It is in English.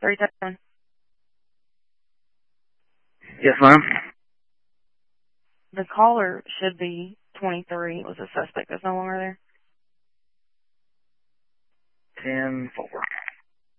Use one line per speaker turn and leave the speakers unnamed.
37.
Yes, ma'am.
The caller should be 23. It was a suspect that's no longer there.
10-4.